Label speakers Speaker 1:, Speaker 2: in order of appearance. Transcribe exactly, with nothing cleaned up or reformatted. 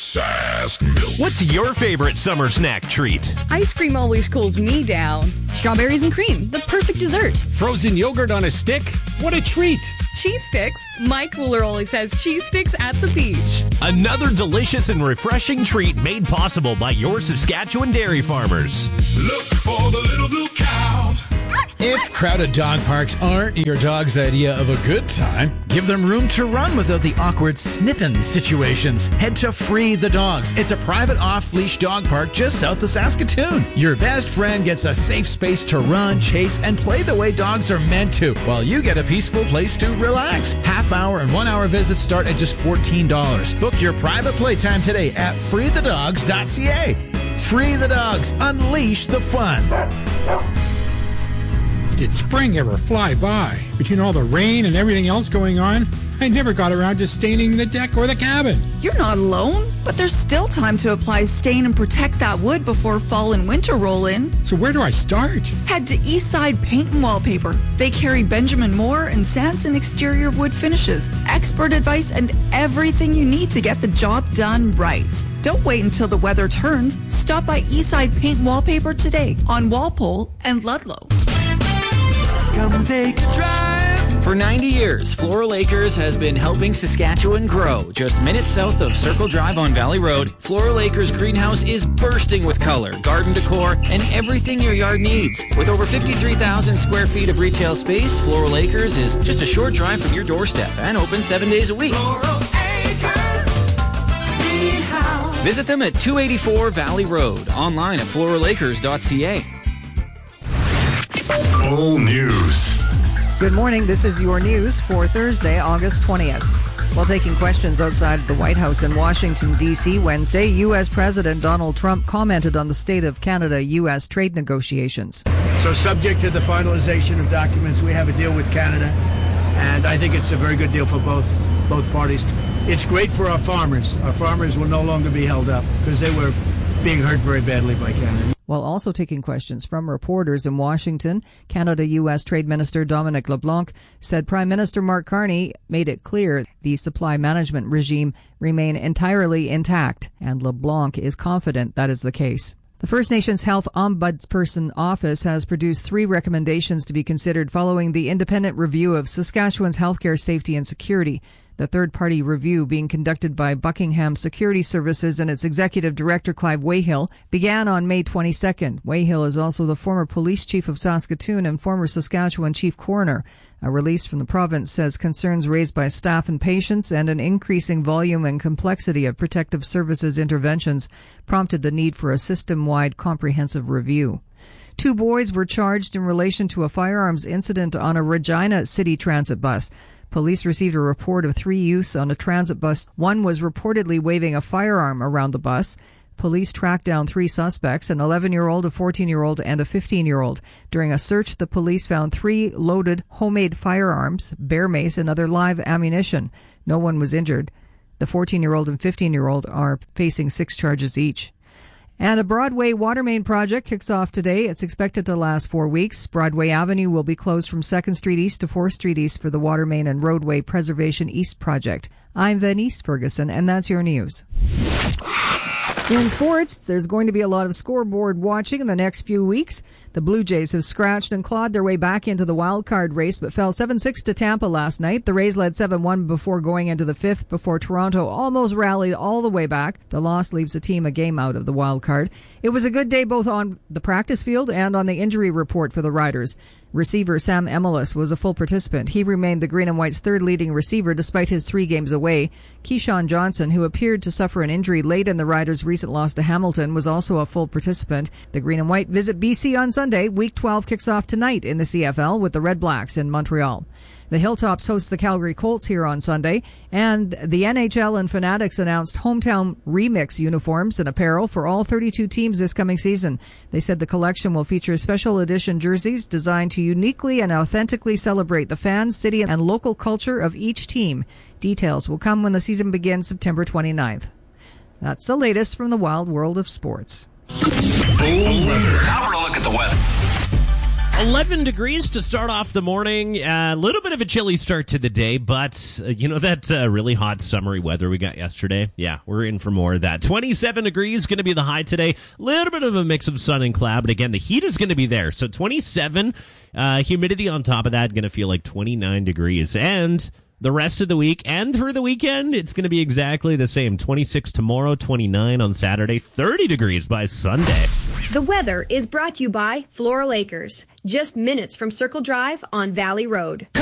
Speaker 1: Sask Milk.
Speaker 2: What's your favorite summer snack treat?
Speaker 3: Ice cream always cools me down. Strawberries and cream, the perfect dessert.
Speaker 4: Frozen yogurt on a stick? What a treat.
Speaker 3: Cheese sticks. My cooler always has cheese sticks at the beach.
Speaker 2: Another delicious and refreshing treat made possible by your Saskatchewan dairy farmers.
Speaker 1: Look for the little blue cow.
Speaker 5: If crowded dog parks aren't your dog's idea of a good time, give them room to run without the awkward sniffing situations. Head to Free the Dogs. It's a private off-leash dog park just south of Saskatoon. Your best friend gets a safe space to run, chase, and play the way dogs are meant to, while you get a peaceful place to relax. Half-hour and one-hour visits start at just fourteen dollars. Book your private playtime today at free the dogs dot c a. Free the Dogs. Unleash the fun.
Speaker 4: Did spring ever fly by? Between all the rain and everything else going on, I never got around to staining the deck or the cabin.
Speaker 6: You're not alone, but there's still time to apply stain and protect that wood before fall and winter roll in.
Speaker 4: So where do I start?
Speaker 6: Head to Eastside Paint and Wallpaper. They carry Benjamin Moore and Sanson exterior wood finishes, expert advice, and everything you need to get the job done right. Don't wait until the weather turns. Stop by Eastside Paint and Wallpaper today on Walpole and Ludlow.
Speaker 7: Come take a drive. For ninety years, Floral Acres has been helping Saskatchewan grow. Just minutes south of Circle Drive on Valley Road, Floral Acres greenhouse is bursting with color, garden decor, and everything your yard needs. With over fifty-three thousand square feet of retail space, Floral Acres is just a short drive from your doorstep and open seven days a week.
Speaker 8: Floral Acres Greenhouse.
Speaker 7: Visit them at two eighty-four Valley Road, online at floral acres dot c a.
Speaker 1: Full news.
Speaker 9: Good morning. This is your news for Thursday, August twentieth. While taking questions outside the White House in Washington, D C Wednesday, U S President Donald Trump commented on the state of Canada-U S trade negotiations.
Speaker 10: So subject to the finalization of documents, we have a deal with Canada, and I think it's a very good deal for both both parties. It's great for our farmers. Our farmers will no longer be held up because they were being hurt very badly by Canada.
Speaker 9: While also taking questions from reporters in Washington, Canada-U S Trade Minister Dominic LeBlanc said Prime Minister Mark Carney made it clear the supply management regime remain entirely intact, and LeBlanc is confident that is the case. The First Nations Health Ombudsperson Office has produced three recommendations to be considered following the independent review of Saskatchewan's healthcare safety and security. The third-party review, being conducted by Buckingham Security Services and its executive director, Clive Wayhill, began on May twenty-second. Wayhill is also the former police chief of Saskatoon and former Saskatchewan chief coroner. A release from the province says concerns raised by staff and patients and an increasing volume and complexity of protective services interventions prompted the need for a system-wide comprehensive review. Two boys were charged in relation to a firearms incident on a Regina City Transit bus. Police received a report of three youths on a transit bus. One was reportedly waving a firearm around the bus. Police tracked down three suspects, an eleven-year-old, a fourteen-year-old, and a fifteen-year-old. During a search, the police found three loaded homemade firearms, bear mace, and other live ammunition. No one was injured. The fourteen-year-old and fifteen-year-old are facing six charges each. And a Broadway water main project kicks off today. It's expected to last four weeks. Broadway Avenue will be closed from second Street East to fourth Street East for the Water Main and Roadway Preservation East project. I'm Venice Ferguson, and that's your news. In sports, there's going to be a lot of scoreboard watching in the next few weeks. The Blue Jays have scratched and clawed their way back into the wild card race, but fell seven six to Tampa last night. The Rays led seven one before going into the fifth, before Toronto almost rallied all the way back. The loss leaves the team a game out of the wild card. It was a good day both on the practice field and on the injury report for the Riders. Receiver Sam Emilus was a full participant. He remained the Green and White's third leading receiver despite his three games away. Keyshawn Johnson, who appeared to suffer an injury late in the Riders' recent loss to Hamilton, was also a full participant. The Green and White visit B C on Sunday. Week twelve kicks off tonight in the C F L with the Red Blacks in Montreal. The Hilltops host the Calgary Colts here on Sunday, and the N H L and Fanatics announced hometown remix uniforms and apparel for all thirty-two teams this coming season. They said the collection will feature special edition jerseys designed to uniquely and authentically celebrate the fans, city, and local culture of each team. Details will come when the season begins September twenty-ninth. That's the latest from the wild world of sports.
Speaker 1: Full weather.
Speaker 11: Now we're going to look at the weather.
Speaker 2: eleven degrees to start off the morning. A uh, little bit of a chilly start to the day, but uh, you know that uh, really hot summery weather we got yesterday? Yeah, we're in for more of that. twenty-seven degrees going to be the high today. A little bit of a mix of sun and cloud, but again, the heat is going to be there. So twenty-seven, uh, humidity on top of that, going to feel like twenty-nine degrees. And the rest of the week and through the weekend, it's going to be exactly the same. twenty-six tomorrow, twenty-nine on Saturday, thirty degrees by Sunday.
Speaker 11: The weather is brought to you by Floral Acres, just minutes from Circle Drive on Valley Road.